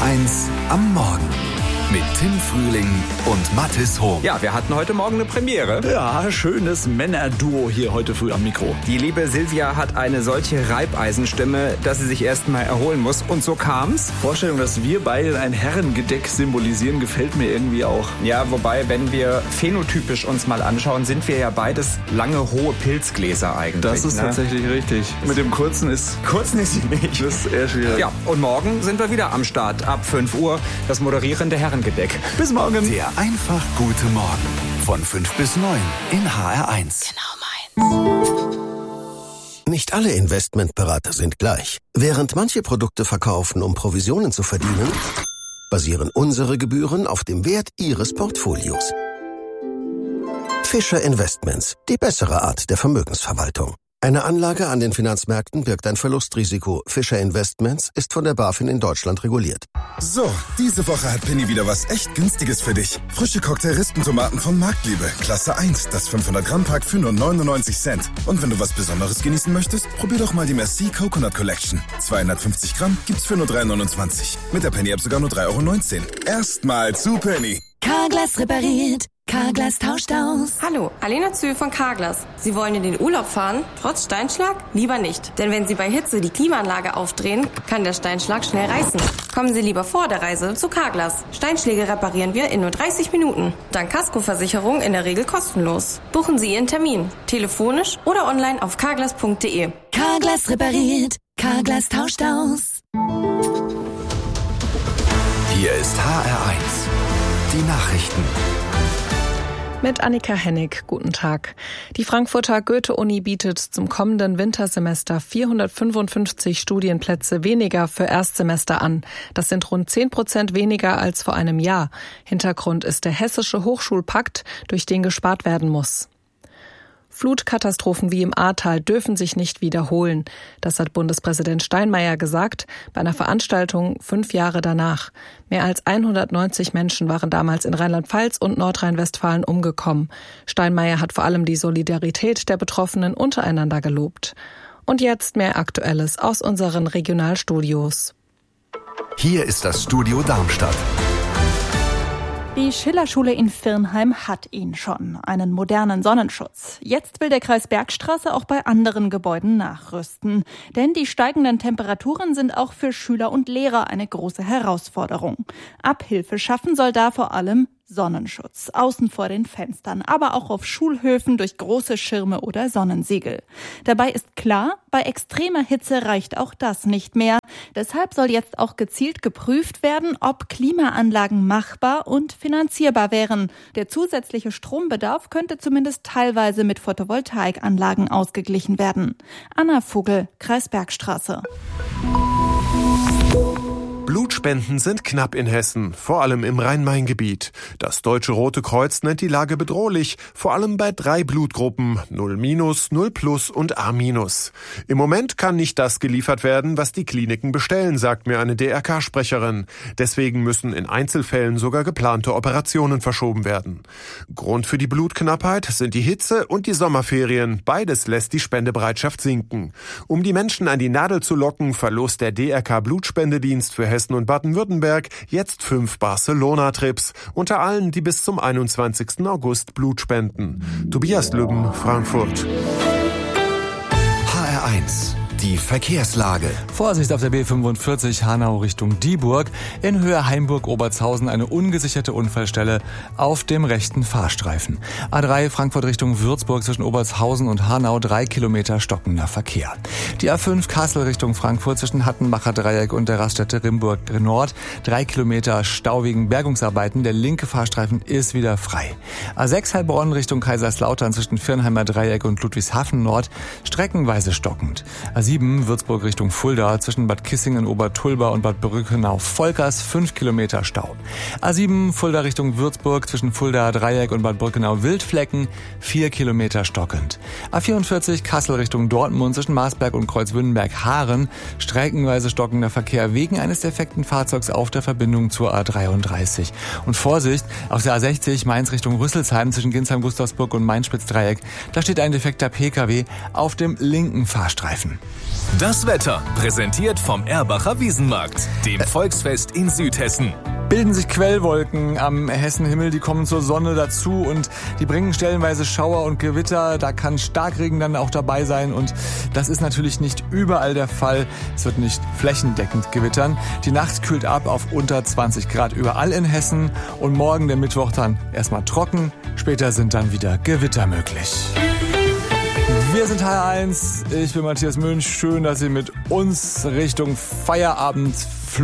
HR1 am Morgen. Mit Tim Frühling und Mathis Hohm. Ja, wir hatten heute Morgen eine Premiere. Ja, schönes Männerduo hier heute früh am Mikro. Die liebe Silvia hat eine solche Reibeisenstimme, dass sie sich erst mal erholen muss. Und so kam's. Vorstellung, dass wir beide ein Herrengedeck symbolisieren, gefällt mir irgendwie auch. Ja, wobei, wenn wir phänotypisch uns mal anschauen, sind wir ja beides lange, hohe Pilzgläser eigentlich. Das ist tatsächlich richtig. Mit dem kurzen ist sie nicht. Das ist eher schwierig. Ja, und morgen sind wir wieder am Start. Ab 5 Uhr das moderierende Herrengedeck. Bis morgen. Der einfach gute Morgen. Von 5 bis 9 in HR1. Genau meins. Nicht alle Investmentberater sind gleich. Während manche Produkte verkaufen, um Provisionen zu verdienen, basieren unsere Gebühren auf dem Wert Ihres Portfolios. Fischer Investments, die bessere Art der Vermögensverwaltung. Eine Anlage an den Finanzmärkten birgt ein Verlustrisiko. Fischer Investments ist von der BaFin in Deutschland reguliert. So, diese Woche hat Penny wieder was echt Günstiges für dich. Frische Cocktail-Rispentomaten von Marktliebe. Klasse 1, das 500-Gramm-Pack für nur 99 Cent. Und wenn du was Besonderes genießen möchtest, probier doch mal die Merci Coconut Collection. 250 Gramm gibt's für nur 3,29. Mit der Penny-App sogar nur 3,19 €. Erstmal zu Penny. Carglass repariert. Carglass tauscht aus. Hallo, Alena Zühl von Carglass. Sie wollen in den Urlaub fahren? Trotz Steinschlag? Lieber nicht. Denn wenn Sie bei Hitze die Klimaanlage aufdrehen, kann der Steinschlag schnell reißen. Kommen Sie lieber vor der Reise zu Carglass. Steinschläge reparieren wir in nur 30 Minuten. Dank Kaskoversicherung in der Regel kostenlos. Buchen Sie Ihren Termin. Telefonisch oder online auf carglass.de. Carglass repariert. Carglass tauscht aus. Hier ist HR1. Die Nachrichten. Mit Annika Hennig, guten Tag. Die Frankfurter Goethe-Uni bietet zum kommenden Wintersemester 455 Studienplätze weniger für Erstsemester an. Das sind rund 10% weniger als vor einem Jahr. Hintergrund ist der Hessische Hochschulpakt, durch den gespart werden muss. Flutkatastrophen wie im Ahrtal dürfen sich nicht wiederholen. Das hat Bundespräsident Steinmeier gesagt bei einer Veranstaltung 5 Jahre danach. Mehr als 190 Menschen waren damals in Rheinland-Pfalz und Nordrhein-Westfalen umgekommen. Steinmeier hat vor allem die Solidarität der Betroffenen untereinander gelobt. Und jetzt mehr Aktuelles aus unseren Regionalstudios. Hier ist das Studio Darmstadt. Die Schillerschule in Virnheim hat ihn schon, einen modernen Sonnenschutz. Jetzt will der Kreis Bergstraße auch bei anderen Gebäuden nachrüsten. Denn die steigenden Temperaturen sind auch für Schüler und Lehrer eine große Herausforderung. Abhilfe schaffen soll da vor allem Sonnenschutz, außen vor den Fenstern, aber auch auf Schulhöfen durch große Schirme oder Sonnensiegel. Dabei ist klar, bei extremer Hitze reicht auch das nicht mehr. Deshalb soll jetzt auch gezielt geprüft werden, ob Klimaanlagen machbar und finanzierbar wären. Der zusätzliche Strombedarf könnte zumindest teilweise mit Photovoltaikanlagen ausgeglichen werden. Anna Vogel, Kreis Bergstraße. Blutspenden sind knapp in Hessen, vor allem im Rhein-Main-Gebiet. Das Deutsche Rote Kreuz nennt die Lage bedrohlich, vor allem bei 3 Blutgruppen, 0-, 0+ und A-. Im Moment kann nicht das geliefert werden, was die Kliniken bestellen, sagt mir eine DRK-Sprecherin. Deswegen müssen in Einzelfällen sogar geplante Operationen verschoben werden. Grund für die Blutknappheit sind die Hitze und die Sommerferien. Beides lässt die Spendebereitschaft sinken. Um die Menschen an die Nadel zu locken, verlost der DRK-Blutspendedienst für Hessen und Baden-Württemberg jetzt 5 Barcelona-Trips, unter allen, die bis zum 21. August Blut spenden. Tobias Lübben, Frankfurt. HR1. Die Verkehrslage. Vorsicht auf der B45 Hanau Richtung Dieburg. In Höhe Heimburg-Obertshausen eine ungesicherte Unfallstelle auf dem rechten Fahrstreifen. A3 Frankfurt Richtung Würzburg zwischen Obertshausen und Hanau 3 Kilometer stockender Verkehr. Die A5 Kassel Richtung Frankfurt zwischen Hattenbacher Dreieck und der Raststätte Rimburg Nord 3 Kilometer Stau wegen Bergungsarbeiten. Der linke Fahrstreifen ist wieder frei. A6 Heilbronn Richtung Kaiserslautern zwischen Virnheimer Dreieck und Ludwigshafen Nord streckenweise stockend. A7 Würzburg Richtung Fulda zwischen Bad Kissingen, Obertulba und Bad Brückenau-Volkers 5 Kilometer Stau. A7 Fulda Richtung Würzburg zwischen Fulda Dreieck und Bad Brückenau-Wildflecken 4 Kilometer stockend. A44 Kassel Richtung Dortmund zwischen Marsberg und Kreuzwünnenberg-Haaren streckenweise stockender Verkehr wegen eines defekten Fahrzeugs auf der Verbindung zur A33. Und Vorsicht, auf der A60 Mainz Richtung Rüsselsheim zwischen Ginsheim-Gustavsburg und Main-Spitz-Dreieck, da steht ein defekter Pkw auf dem linken Fahrstreifen. Das Wetter, präsentiert vom Erbacher Wiesenmarkt, dem Volksfest in Südhessen. Bilden sich Quellwolken am Hessenhimmel, die kommen zur Sonne dazu und die bringen stellenweise Schauer und Gewitter. Da kann Starkregen dann auch dabei sein und das ist natürlich nicht überall der Fall. Es wird nicht flächendeckend gewittern. Die Nacht kühlt ab auf unter 20 Grad überall in Hessen und morgen, der Mittwoch, dann erstmal trocken. Später sind dann wieder Gewitter möglich. Wir sind HR1, ich bin Matthias Münch. Schön, dass Sie mit uns Richtung Feierabend